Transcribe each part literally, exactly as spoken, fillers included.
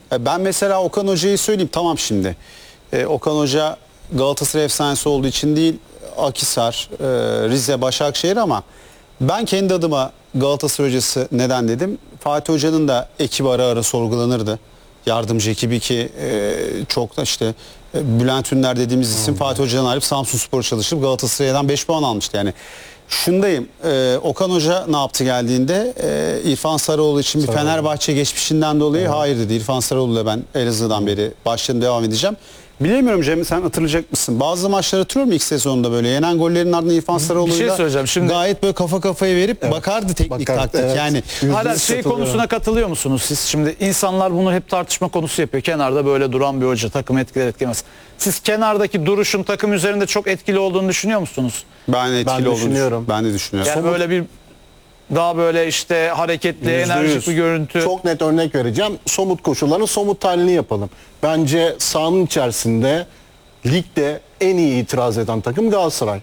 Ben mesela Okan Hoca'yı söyleyeyim. Tamam şimdi. Ee, Okan Hoca Galatasaray efsanesi olduğu için değil, Akhisar, e, Rize, Başakşehir, ama ben kendi adıma Galatasaray hocası neden dedim? Fatih Hoca'nın da ekibi ara ara sorgulanırdı. Yardımcı ekibi ki e, çok da işte e, Bülent Ünler dediğimiz isim hmm. Fatih Hoca'dan ayrılıp Samsunspor çalışıp Galatasaray'dan beş puan almıştı yani. Şundayım, e, Okan Hoca ne yaptı geldiğinde? E, İrfan Sarıoğlu için bir Fenerbahçe geçmişinden dolayı evet. hayır dedi. İrfan Sarıoğlu'yla ben Elazığ'dan beri başladım, devam edeceğim. Bilemiyorum Cem, sen hatırlayacak mısın? Bazı maçları hatırlıyorum ilk sezonda böyle. Yenen gollerin ardından İrfan Sarıoğlu'yla şey şimdi... gayet böyle kafa kafaya verip evet. bakardı teknik Bakar, taktik. Evet. Yani hala şey konusuna katılıyor musunuz siz? Şimdi insanlar bunu hep tartışma konusu yapıyor. Kenarda böyle duran bir hoca takım etkiler etkilemez. Siz kenardaki duruşun takım üzerinde çok etkili olduğunu düşünüyor musunuz? Ben etkili ben olduğunu düşünüyorum. Ben de düşünüyorum. Yani böyle bir daha böyle işte hareketli, enerjik bir görüntü. Çok net örnek vereceğim. Somut koşulların somut halini yapalım. Bence sahanın içerisinde ligde en iyi itiraz eden takım Galatasaray.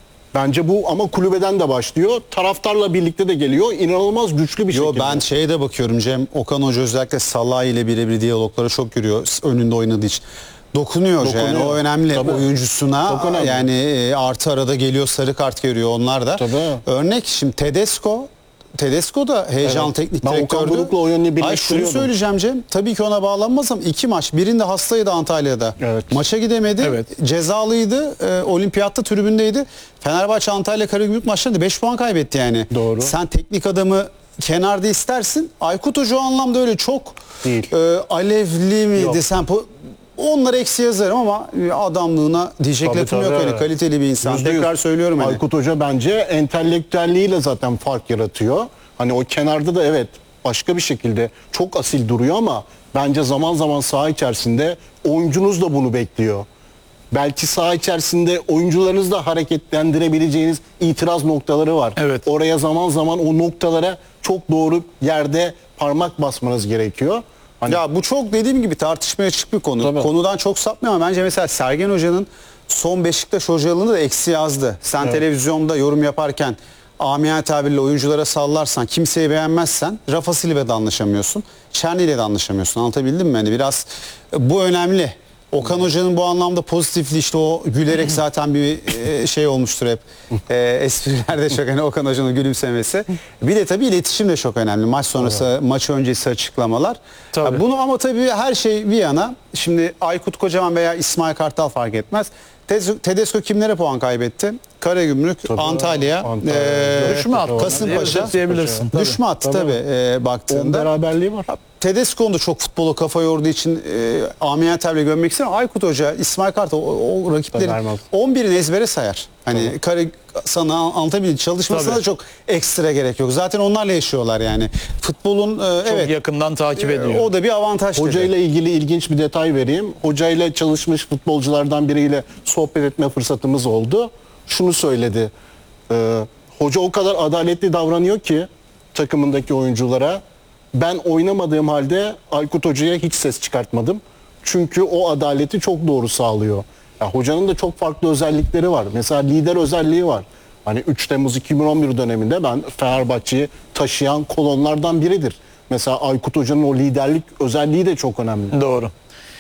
Bence bu ama kulübeden de başlıyor. Taraftarla birlikte de geliyor. İnanılmaz güçlü bir Yo, şekilde. Ben şeye de bakıyorum Cem. Okan Hoca özellikle Salah ile birebir diyaloglara çok giriyor. Önünde oynadığı için. Dokunuyor, Dokunuyor. Yani o önemli. Tabii. Oyuncusuna önemli. Yani e, artı arada geliyor, sarı kart görüyor onlar da. Tabii. Örnek şimdi Tedesco Tedesco da heyecanlı evet. teknik ben direktördü. Okan Buruk'la o yönünü birleştiriyordum. Şunu söyleyeceğim Cem. Tabii ki ona bağlanmaz ama iki maç. Birinde hastaydı Antalya'da. Evet. Maça gidemedi. Evet. Cezalıydı. E, olimpiyatta tribündeydi. Fenerbahçe Antalya Karagümrük maçlarında beş puan kaybetti yani. Doğru. Sen teknik adamı kenarda istersin. Aykut Hoca o anlamda öyle çok Değil. E, alevli mi desem, onları eksi yazarım ama adamlığına diyecek tabii, lafım tabii. yok. Öyle kaliteli bir insan. Tekrar söylüyorum. Aykut hani. Hoca bence entelektüelliğiyle zaten fark yaratıyor. Hani o kenarda da evet başka bir şekilde çok asil duruyor ama bence zaman zaman saha içerisinde oyuncunuz da bunu bekliyor. Belki saha içerisinde oyuncularınızı da hareketlendirebileceğiniz itiraz noktaları var. Evet. Oraya zaman zaman o noktalara çok doğru yerde parmak basmanız gerekiyor. Hani... Ya bu çok dediğim gibi tartışmaya açık bir konu. Tabii. Konudan çok sapmıyor ama bence mesela Sergen Hoca'nın son Beşiktaş hocalığını da eksi yazdı. Sen evet. televizyonda yorum yaparken amiyane tabirle oyunculara sallarsan, kimseyi beğenmezsen Rafa Silva'da anlaşamıyorsun. Çerni ile de anlaşamıyorsun. Anlatabildim mi? Yani biraz bu önemli. Okan Hoca'nın bu anlamda pozitifliği, işte o gülerek zaten bir şey olmuştur hep. E, esprilerde çok hani Okan Hoca'nın gülümsemesi. Bir de tabii iletişim de çok önemli. Maç sonrası, evet. maç öncesi açıklamalar. Tabii. Bunu ama tabii her şey bir yana. Şimdi Aykut Kocaman veya İsmail Kartal fark etmez. Tedesco kimlere puan kaybetti? Karagümrük, tabii, Antalya, Antalya. E, düşme attı. Kasımpaşa diyebilirsin. Düşme attı tabii, tabii e, baktığında. On beraberliği var. Tedesco'nun da çok futbola kafa yorduğu için e, amiyane tabirle görmek istiyorum. Aykut Hoca, İsmail Kartal o, o rakiplerin on birini ezbere sayar. Hani tamam. kare, sana anlatabildiğin çalışmasına tabii. da çok ekstra gerek yok. Zaten onlarla yaşıyorlar yani. Futbolun e, çok evet, yakından takip ediyor. E, o da bir avantaj. Hoca ile ilgili ilginç bir detay vereyim. Hoca ile çalışmış futbolculardan biriyle sohbet etme fırsatımız oldu. Şunu söyledi. E, hoca o kadar adaletli davranıyor ki takımındaki oyunculara. Ben oynamadığım halde Aykut Hoca'ya hiç ses çıkartmadım. Çünkü o adaleti çok doğru sağlıyor. Ya, hocanın da çok farklı özellikleri var. Mesela lider özelliği var. Hani üç Temmuz iki bin on bir döneminde ben Fenerbahçe'yi taşıyan kolonlardan biridir. Mesela Aykut Hoca'nın o liderlik özelliği de çok önemli. Doğru.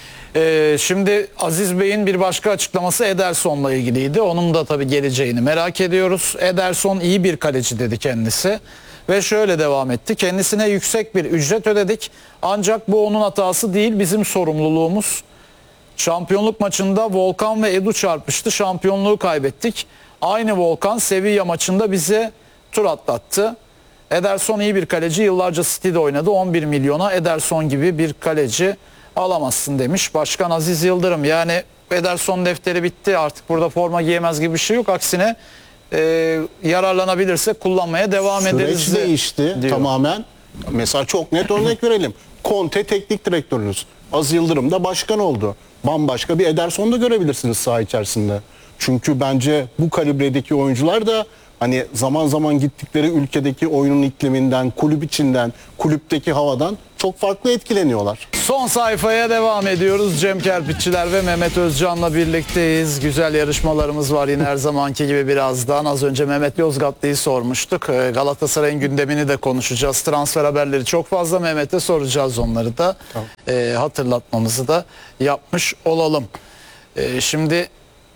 Ee, şimdi Aziz Bey'in bir başka açıklaması Ederson'la ilgiliydi. Onun da tabii geleceğini merak ediyoruz. Ederson iyi bir kaleci dedi kendisi. Ve şöyle devam etti. Kendisine yüksek bir ücret ödedik. Ancak bu onun hatası değil, bizim sorumluluğumuz. Şampiyonluk maçında Volkan ve Edu çarpıştı. Şampiyonluğu kaybettik. Aynı Volkan Sevilla maçında bize tur atlattı. Ederson iyi bir kaleci. Yıllarca City'de oynadı. on bir milyona Ederson gibi bir kaleci alamazsın demiş Başkan Aziz Yıldırım. Yani Ederson defteri bitti. Artık burada forma giyemez gibi bir şey yok. Aksine e, yararlanabilirse kullanmaya devam Süreç ederiz. Süreç değişti diyor. Tamamen. Mesela çok net örnek verelim. Conte teknik direktörünüz. Aziz Yıldırım da başkan oldu. Bambaşka bir Ederson da görebilirsiniz saha içerisinde. Çünkü bence bu kalibredeki oyuncular da Hani zaman zaman gittikleri ülkedeki oyunun ikliminden, kulüp içinden, kulüpteki havadan çok farklı etkileniyorlar. Son sayfaya devam ediyoruz. Cem Kerpiççiler ve Mehmet Özcan'la birlikteyiz. Güzel yarışmalarımız var yine her zamanki gibi birazdan. Az önce Mehmet Yozgatlı'yı sormuştuk. Ee, Galatasaray'ın gündemini de konuşacağız. Transfer haberleri çok fazla, Mehmet'e soracağız onları da. Tamam. Ee, hatırlatmamızı da yapmış olalım. Ee, şimdi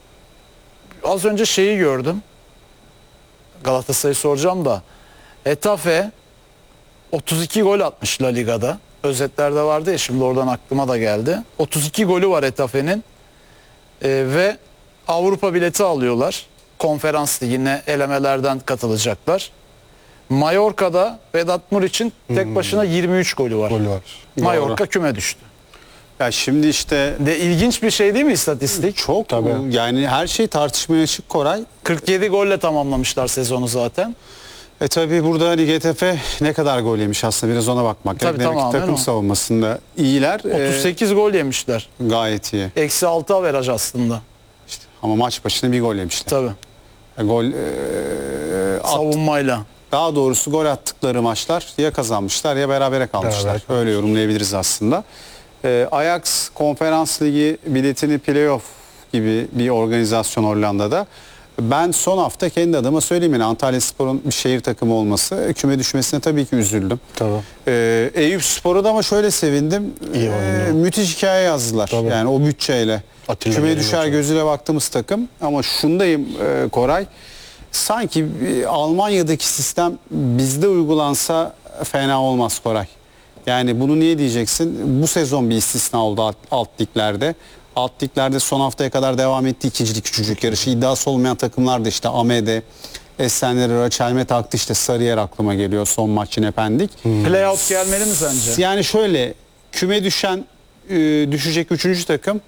az önce şeyi gördüm. Galatasaray'ı soracağım da. Etafe otuz iki gol atmış La Liga'da. Özetlerde vardı ya, şimdi oradan aklıma da geldi. otuz iki golü var Etafe'nin. Ee, ve Avrupa bileti alıyorlar. Konferans ligine elemelerden katılacaklar. Mallorca'da Vedat Muriç'in tek başına yirmi üç golü var. Gol var. Mallorca küme düştü. Ya şimdi işte De ilginç bir şey değil mi istatistik? çok Tabii. yani her şey tartışmaya açık Koray. kırk yedi golle tamamlamışlar sezonu zaten. E tabi burada hani G T F ne kadar gol yemiş aslında biraz ona bakmak Tabii, gerek. Demek ki tamamen takım o. savunmasında iyiler. otuz sekiz gol yemişler. e, gayet iyi. Eksi altı averaj aslında. İşte, ama maç başına bir gol yemişler. Tabii. E, Gol e, at- Savunmayla. daha doğrusu gol attıkları maçlar ya kazanmışlar ya berabere kalmışlar. Beraber Öyle yorumlayabiliriz aslında. E, Ajax Konferans Ligi biletini playoff gibi bir organizasyon Hollanda'da. Ben son hafta kendi adıma söyleyeyim, yani Antalyaspor'un bir şehir takımı olması, küme düşmesine tabii ki üzüldüm. Tabii. Ee, Eyüpspor'a da ama şöyle sevindim. İyi Ee, oynuyor. müthiş hikaye yazdılar. Tabii. Yani o bütçeyle. Atilla Küme Yerin düşer hocam. gözüyle baktığımız takım. Ama şundayım e, Koray. Sanki e, Almanya'daki sistem bizde uygulansa fena olmaz Koray. Yani bunu niye diyeceksin? Bu sezon bir istisna oldu alt, alt liglerde. Alt liglerde son haftaya kadar devam etti ikincilik, üçüncülük yarışı. İddiası olmayan takımlar da işte A M D, Esenler, Çelme taktı, işte Sarıyer aklıma geliyor son maç yine Pendik. Playout gelmeli mi sence? Yani şöyle, küme düşen e, düşecek üçüncü takım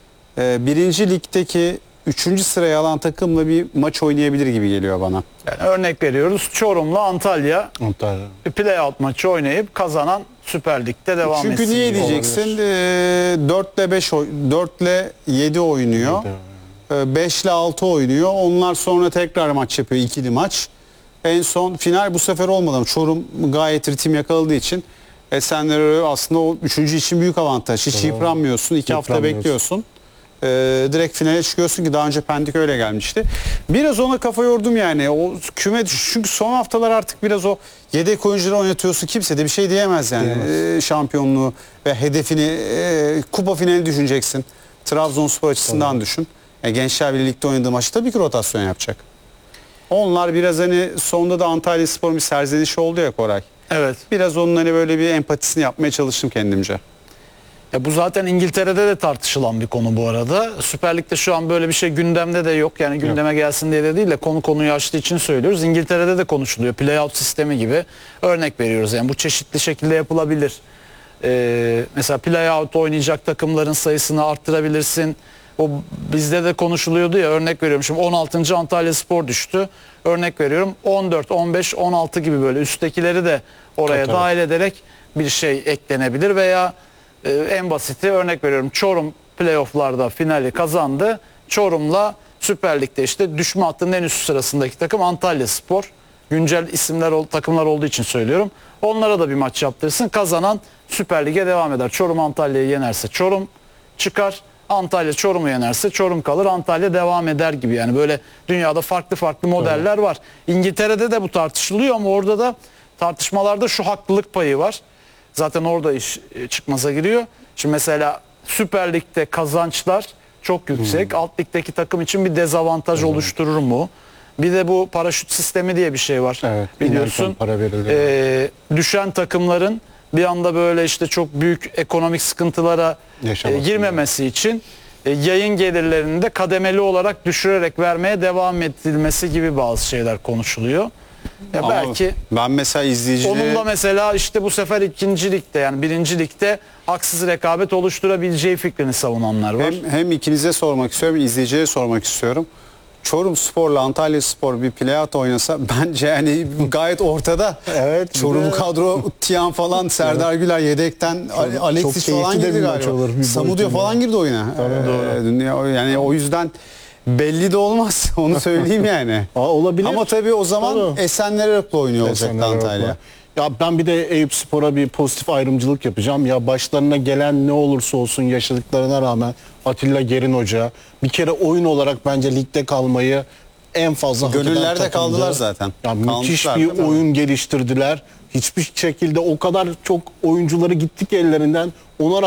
e, birinci ligdeki üçüncü sıraya alan takımla bir maç oynayabilir gibi geliyor bana. Yani örnek veriyoruz. Çorum'la Antalya Antalya. bir playout maçı oynayıp kazanan Süper Lig'de devam Çünkü etsin. niye gibi. diyeceksin? E, dört ile beş, dört ile yedi oynuyor. beş ile altı oynuyor. Onlar sonra tekrar maç yapıyor. İkili maç. En son final bu sefer olmadı. Çorum gayet ritim yakaladığı için Esenler aslında o üçüncü için büyük avantaj. Hiç yıpranmıyorsun. iki hafta Yıpranmıyorsun. bekliyorsun. Ee, direkt finale çıkıyorsun ki daha önce Pendik öyle gelmişti. Biraz ona kafa yordum yani. O küme düş- çünkü son haftalar artık biraz o yedek oyuncuları oynatıyorsun. Kimse de bir şey diyemez yani. Ee, şampiyonluğu ve hedefini e, kupa finali düşüneceksin. Trabzonspor açısından düşün. Yani Gençler Birliği'de oynadığı maçta tabii ki rotasyon yapacak. Onlar biraz hani sonunda da Antalyaspor'un bir serzenişi oldu ya Koray. Evet. Biraz onun hani böyle bir empatisini yapmaya çalıştım kendimce. Ya bu zaten İngiltere'de de tartışılan bir konu bu arada. Süper Lig'de şu an böyle bir şey gündemde de yok. Yani gündeme gelsin diye de değil de konu konuyu açtığı için söylüyoruz. İngiltere'de de konuşuluyor. Playout sistemi gibi örnek veriyoruz. Yani bu çeşitli şekilde yapılabilir. Ee, mesela playout oynayacak takımların sayısını arttırabilirsin. O bizde de konuşuluyordu ya, örnek veriyorum. Şimdi on altıncı Antalyaspor düştü. Örnek veriyorum on dört, on beş, on altı gibi böyle üsttekileri de oraya Tabii, tabii. dahil ederek bir şey eklenebilir veya Ee, en basiti örnek veriyorum. Çorum playofflarda finali kazandı. Çorum'la Süper Lig'de işte düşme hattının en üst sırasındaki takım Antalyaspor. Güncel isimler ol- takımlar olduğu için söylüyorum. Onlara da bir maç yaptırsın. Kazanan Süper Lig'e devam eder. Çorum Antalya'yı yenerse Çorum çıkar. Antalya Çorum'u yenerse Çorum kalır. Antalya devam eder gibi. Yani böyle dünyada farklı farklı modeller var. İngiltere'de de bu tartışılıyor ama orada da tartışmalarda şu haklılık payı var. Zaten orada iş e, çıkmaza giriyor. Şimdi mesela Süper Lig'de kazançlar çok yüksek. Alt ligdeki takım için bir dezavantaj oluşturur mu? Bir de bu paraşüt sistemi diye bir şey var. Evet, Biliyorsun. inerken para verilir. Ee, düşen takımların bir anda böyle işte çok büyük ekonomik sıkıntılara e, Yaşamasın girmemesi için e, yayın gelirlerini de kademeli olarak düşürerek vermeye devam edilmesi gibi bazı şeyler konuşuluyor. Ya Ama belki ben mesela izleyicilere... onun da mesela işte bu sefer ikinci ligde yani birinci ligde haksız rekabet oluşturabileceği fikrini savunanlar var. Hem, hem ikinize sormak istiyorum, izleyicilere sormak istiyorum. Çorum Spor'la Antalya Spor bir playout oynasa bence yani gayet ortada. Evet, Çorum bir de- kadro Tiyan falan, Serdar Güler yedekten, Ale- Alexis çok falan keyifli de girdi bir maç galiba. olur bir Samudio boyutunda. falan girdi oyuna. Ee, dünya- yani o yüzden Belli de olmaz. Onu söyleyeyim yani. Aa, olabilir. Ama tabii o zaman Tabii. Esenler Erok'la oynuyor olacak Esenler Antalya. Erok'la. Ya ben bir de Eyüpspor'a bir pozitif ayrımcılık yapacağım. Ya başlarına gelen ne olursa olsun yaşadıklarına rağmen Atilla Gerin Hoca bir kere oyun olarak bence ligde kalmayı en fazla hak eden Gönüllerde takımdı. kaldılar zaten. Ya müthiş Kalmışlar, bir değil mi? oyun geliştirdiler. Hiçbir şekilde o kadar çok oyuncuları gittik ellerinden. Ona